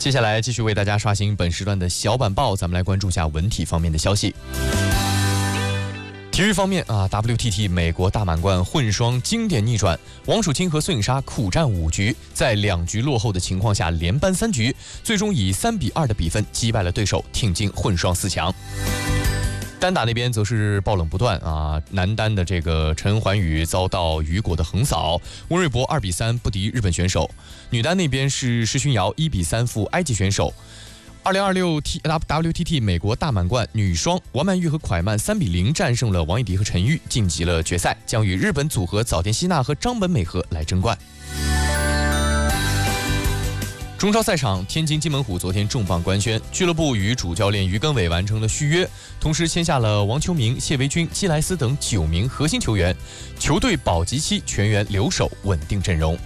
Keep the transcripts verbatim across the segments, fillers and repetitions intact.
接下来继续为大家刷新本时段的小板报，咱们来关注一下文体方面的消息。体育方面啊 ，W T T 美国大满贯混双经典逆转，王楚钦和孙颖莎苦战五局，在两局落后的情况下连扳三局，最终以三比二的比分击败了对手，挺进混双四强。单打那边则是爆冷不断啊，男单的这个陈寰宇遭到雨果的横扫，温瑞博二比三不敌日本选手。女单那边是施勋瑶一比三负埃及选手。二零二六 W T T 美国大满贯女双，王曼玉和蒯曼三比零战胜了王艺迪和陈玉，晋级了决赛，将与日本组合早田希娜和张本美和来争冠。中超赛场，天津津门虎昨天重磅官宣，俱乐部与主教练于根伟完成了续约，同时签下了王秋明、谢维军、基莱斯等九名核心球员，球队保级期全员留守，稳定阵容。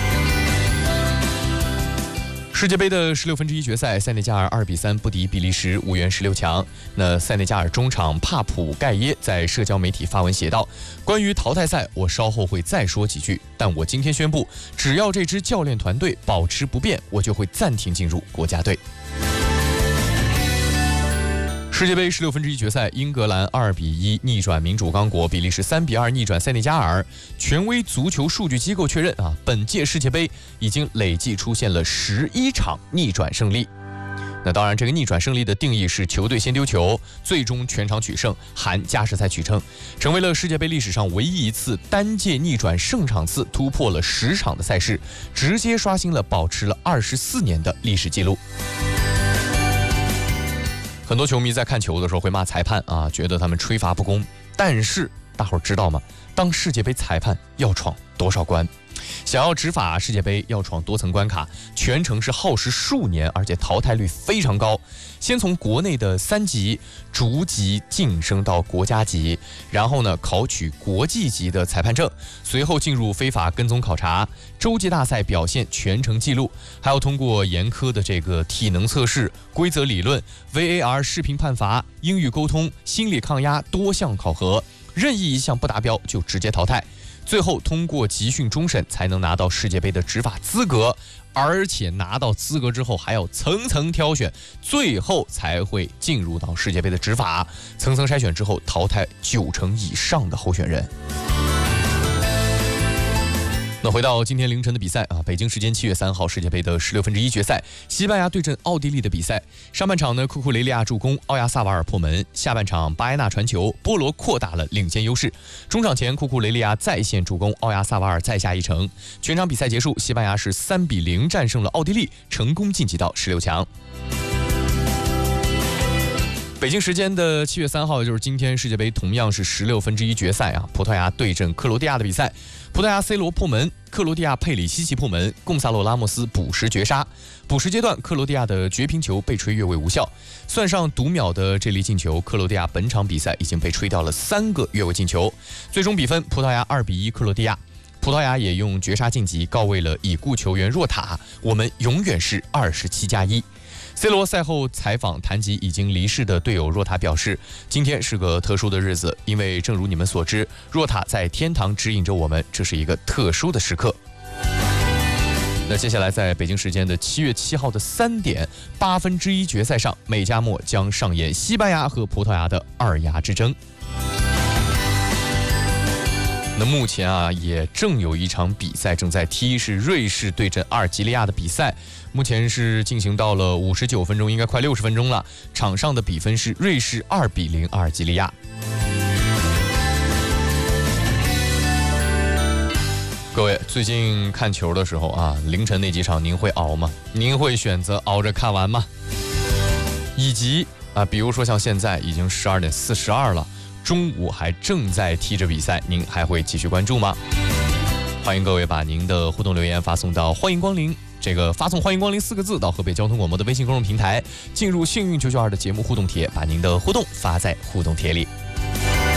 世界杯的十六分之一决赛，塞内加尔二比三不敌比利时，无缘十六强。那塞内加尔中场帕普盖耶在社交媒体发文写道：“关于淘汰赛，我稍后会再说几句，但我今天宣布，只要这支教练团队保持不变，我就会暂停进入国家队。”世界杯十六分之一决赛，英格兰二比一逆转民主刚果，比利时三比二逆转塞内加尔。权威足球数据机构确认啊，本届世界杯已经累计出现了十一场逆转胜利。那当然，这个逆转胜利的定义是球队先丢球，最终全场取胜，含加时赛取胜，成为了世界杯历史上唯一一次单届逆转胜场次突破了十场的赛事，直接刷新了保持了二十四年的历史记录。很多球迷在看球的时候会骂裁判啊，觉得他们吹罚不公。但是大伙儿知道吗？当世界杯裁判要闯多少关？想要执法世界杯要闯多层关卡，全程是耗时数年，而且淘汰率非常高。先从国内的三级逐级晋升到国家级，然后呢考取国际级的裁判证，随后进入非法跟踪考察、洲际大赛表现全程记录，还要通过严苛的这个体能测试、规则理论、V A R 视频判罚、英语沟通、心理抗压多项考核，任意一项不达标就直接淘汰。最后通过集训终审才能拿到世界杯的执法资格，而且拿到资格之后还要层层挑选，最后才会进入到世界杯的执法，层层筛选之后淘汰九成以上的候选人。那回到今天凌晨的比赛啊，北京时间七月三号世界杯的十六分之一决赛，西班牙对阵奥地利的比赛。上半场呢，库库雷利亚助攻，奥亚萨瓦尔破门；下半场巴埃纳传球，波罗扩大了领先优势。中场前，库库雷利亚再现助攻，奥亚萨瓦尔再下一城。全场比赛结束，西班牙是三比零战胜了奥地利，成功晋级到十六强。北京时间的七月三号，也就是今天世界杯同样是十六分之一决赛啊，葡萄牙对阵克罗地亚的比赛。葡萄牙 C 罗破门，克罗地亚佩里西奇破门，贡萨洛拉莫斯补时绝杀。补时阶段，克罗地亚的绝平球被吹越位无效，算上读秒的这粒进球，克罗地亚本场比赛已经被吹掉了三个越位进球。最终比分，葡萄牙二比一克罗地亚。葡萄牙也用绝杀晋级告慰了已故球员若塔，我们永远是二十七加一。C 罗赛后采访谈及已经离世的队友若塔，表示今天是个特殊的日子，因为正如你们所知，若塔在天堂指引着我们，这是一个特殊的时刻。那接下来在北京时间的七月七号的三点，八分之一决赛上，美加墨将上演西班牙和葡萄牙的二牙之争。那目前啊，也正有一场比赛正在踢，是瑞士对阵阿尔及利亚的比赛。目前是进行到了五十九分钟，应该快六十分钟了。场上的比分是瑞士二比零阿尔及利亚。各位，最近看球的时候啊，凌晨那几场您会熬吗？您会选择熬着看完吗？以及啊，比如说像现在已经十二点四十二了。中午还正在踢着比赛，您还会继续关注吗？欢迎各位把您的互动留言发送到欢迎光临这个发送欢迎光临四个字到河北交通广播的微信公众平台，进入幸运九九二的节目互动帖，把您的互动发在互动帖里。